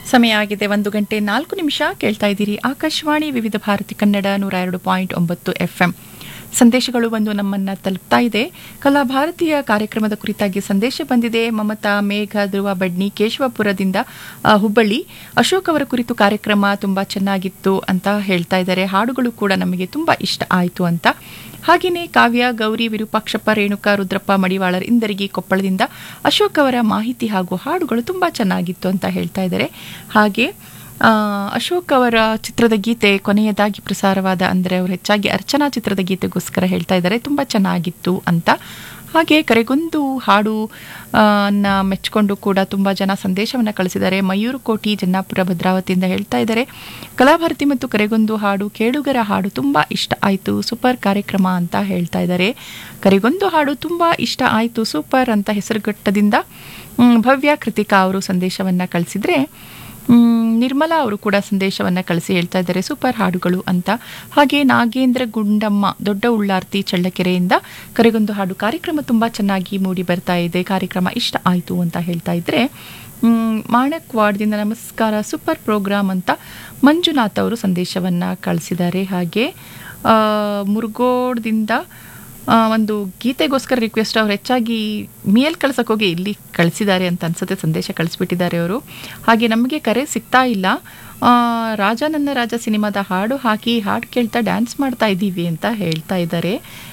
ಸಮಯ ಆಗಿದೆ 1:04 ಕೇಳ್ತಾ ಇದ್ದೀರಿ ಆಕಾಶವಾಣಿ ವಿವಿಧ ಭಾರತಿ ಕನ್ನಡ 102.9 FM. ಸಂದೇಶಗಳು ಬಂದು ನಮ್ಮನ್ನ ತಲುಪ್ತಾ ಇದೆ. ಕಲಾಭಾರತೀಯ ಕಾರ್ಯಕ್ರಮದ ಕುರಿತಾಗಿ ಸಂದೇಶ ಬಂದಿದೆ. ಮಮತಾ, ಮೇಘ, ಧ್ರುವ ಬಡ್ನಿ, ಕೇಶವಪುರದಿಂದ ಹುಬ್ಬಳ್ಳಿ. ಅಶೋಕ್ ಅವರ ಕುರಿತು ಕಾರ್ಯಕ್ರಮ ತುಂಬಾ ಚೆನ್ನಾಗಿತ್ತು ಅಂತ ಹೇಳ್ತಾ ಇದ್ದಾರೆ. ಹಾಡುಗಳು ಕೂಡ ನಮಗೆ ತುಂಬಾ ಇಷ್ಟ ಆಯಿತು ಅಂತ. ಹಾಗೆಯೇ ಕಾವ್ಯ, ಗೌರಿ, ವಿರೂಪಾಕ್ಷಪ್ಪ, ರೇಣುಕಾ, ರುದ್ರಪ್ಪ ಮಡಿವಾಳರ್, ಇಂದರಗಿ, ಕೊಪ್ಪಳದಿಂದ ಅಶೋಕ್ ಅವರ ಮಾಹಿತಿ ಹಾಗೂ ಹಾಡುಗಳು ತುಂಬಾ ಚೆನ್ನಾಗಿತ್ತು ಅಂತ ಹೇಳ್ತಾ ಇದ್ದಾರೆ. ಹಾಗೆ ಅಶೋಕ್ ಅವರ ಚಿತ್ರದ ಗೀತೆ ಕೊನೆಯದಾಗಿ ಪ್ರಸಾರವಾದ ಅಂದರೆ ಅವರು ಹೆಚ್ಚಾಗಿ ಅರ್ಚನಾ ಚಿತ್ರದ ಗೀತೆಗೋಸ್ಕರ ಹೇಳ್ತಾ ಇದ್ದಾರೆ ತುಂಬ ಚೆನ್ನಾಗಿತ್ತು ಅಂತ. ಹಾಗೆ ಕರೆಗೊಂದು ಹಾಡು ಮೆಚ್ಚಿಕೊಂಡು ಕೂಡ ತುಂಬ ಜನ ಸಂದೇಶವನ್ನು ಕಳಿಸಿದ್ದಾರೆ. ಮಯೂರು ಕೋಟಿ, ಜನ್ನಾಪುರ, ಭದ್ರಾವತಿಯಿಂದ ಹೇಳ್ತಾ ಇದ್ದಾರೆ ಕಲಾಭಾರತಿ ಮತ್ತು ಕರೆಗೊಂದು ಹಾಡು ಕೇಳುಗರ ಹಾಡು ತುಂಬ ಇಷ್ಟ ಆಯಿತು, ಸೂಪರ್ ಕಾರ್ಯಕ್ರಮ ಅಂತ ಹೇಳ್ತಾ ಇದ್ದಾರೆ. ಕರೆಗೊಂದು ಹಾಡು ತುಂಬ ಇಷ್ಟ ಆಯಿತು, ಸೂಪರ್ ಅಂತ ಹೆಸರುಘಟ್ಟದಿಂದ ಭವ್ಯ ಕೃತಿಕಾ ಅವರು ಸಂದೇಶವನ್ನು ಕಳಿಸಿದರೆ, ನಿರ್ಮಲಾ ಅವರು ಕೂಡ ಸಂದೇಶವನ್ನು ಕಳಿಸಿ ಹೇಳ್ತಾ ಇದ್ದಾರೆ ಸೂಪರ್ ಹಾಡುಗಳು ಅಂತ. ಹಾಗೆ ನಾಗೇಂದ್ರ ಗುಂಡಮ್ಮ, ದೊಡ್ಡ ಉಳ್ಳಾರ್ತಿ, ಚಳ್ಳಕೆರೆಯಿಂದ ಕರೆಗೊಂದು ಹಾಡು ಕಾರ್ಯಕ್ರಮ ತುಂಬ ಚೆನ್ನಾಗಿ ಮೂಡಿ ಬರ್ತಾ ಇದೆ, ಕಾರ್ಯಕ್ರಮ ಇಷ್ಟ ಆಯಿತು ಅಂತ ಹೇಳ್ತಾ ಇದ್ರೆ. ಮಾಣಕ್ವಾಡದಿಂದ ನಮಸ್ಕಾರ, ಸೂಪರ್ ಪ್ರೋಗ್ರಾಮ್ ಅಂತ ಮಂಜುನಾಥ್ ಅವರು ಸಂದೇಶವನ್ನು ಕಳಿಸಿದ್ದಾರೆ. ಹಾಗೆ ಮುರುಗೋಡ್ದಿಂದ ಒಂದು ಗೀತೆಗೋಸ್ಕರ ರಿಕ್ವೆಸ್ಟ್ ಅವ್ರು ಹೆಚ್ಚಾಗಿ ಮೇಲ್ ಕಳ್ಸಕ್ಕೆ ಹೋಗಿ ಇಲ್ಲಿ ಕಳಿಸಿದ್ದಾರೆ ಅಂತ ಅನ್ಸುತ್ತೆ, ಸಂದೇಶ ಕಳಿಸ್ಬಿಟ್ಟಿದ್ದಾರೆ ಅವರು. ಹಾಗೆ ನಮಗೆ ಕರೆ ಸಿಗ್ತಾ ಇಲ್ಲ. ರಾಜ ನನ್ನ ರಾಜ ಸಿನಿಮಾದ ಹಾಡು ಹಾಕಿ ಹಾಡು ಕೇಳ್ತಾ ಡ್ಯಾನ್ಸ್ ಮಾಡ್ತಾ ಇದ್ದೀವಿ ಅಂತ ಹೇಳ್ತಾ ಇದ್ದಾರೆ.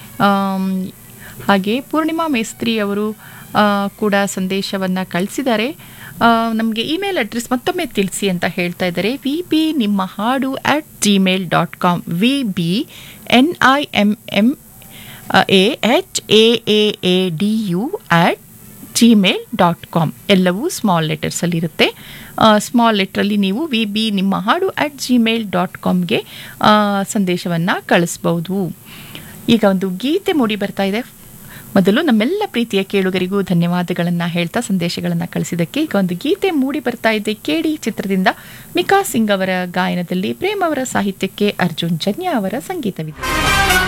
ಹಾಗೆ ಪೂರ್ಣಿಮಾ ಮೇಸ್ತ್ರಿ ಅವರು ಕೂಡ ಸಂದೇಶವನ್ನು ಕಳಿಸಿದ್ದಾರೆ. ನಮಗೆ ಇಮೇಲ್ ಅಡ್ರೆಸ್ ಮತ್ತೊಮ್ಮೆ ತಿಳಿಸಿ ಅಂತ ಹೇಳ್ತಾ ಇದ್ದಾರೆ. vbnimmahaadu@gmail.com vbnimmahaadu@gmail.com ಎಲ್ಲವೂ ಸ್ಮಾಲ್ ಲೆಟರ್ಸಲ್ಲಿರುತ್ತೆ. ಸ್ಮಾಲ್ ಲೆಟ್ರಲ್ಲಿ ನೀವು vbnimmahaadu@gmail.comಗೆ ಸಂದೇಶವನ್ನು ಕಳಿಸ್ಬೋದು. ಈಗ ಒಂದು ಗೀತೆ ಮೂಡಿ ಬರ್ತಾ ಇದೆ. ಮೊದಲು ನಮ್ಮೆಲ್ಲ ಪ್ರೀತಿಯ ಕೇಳುಗರಿಗೂ ಧನ್ಯವಾದಗಳನ್ನು ಹೇಳ್ತಾ ಸಂದೇಶಗಳನ್ನು ಕಳಿಸಿದ್ದಕ್ಕೆ. ಈಗ ಒಂದು ಗೀತೆ ಮೂಡಿ ಬರ್ತಾ ಇದೆ ಕೇಡಿ ಚಿತ್ರದಿಂದ. ಮಿಕಾ ಸಿಂಗ್ ಅವರ ಗಾಯನದಲ್ಲಿ, ಪ್ರೇಮ್ ಅವರ ಸಾಹಿತ್ಯಕ್ಕೆ ಅರ್ಜುನ್ ಜನ್ಯ ಅವರ ಸಂಗೀತವಿದೆ.